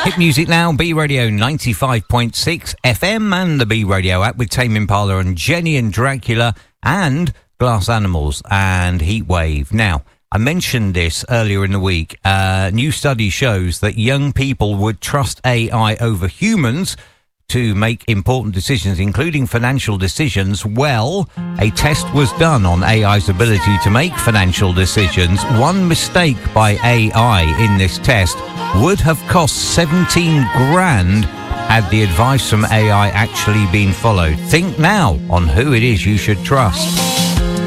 Hit music now, B Radio 95.6 FM and the B Radio app with Tame Impala and Jenny and Dracula and Glass Animals and Heatwave. Now, I mentioned this earlier in the week. New study shows that young people would trust AI over humans to make important decisions, including financial decisions. Well, a test was done on AI's ability to make financial decisions. One mistake by AI in this test would have cost 17 grand had the advice from AI actually been followed. Think now on who it is you should trust.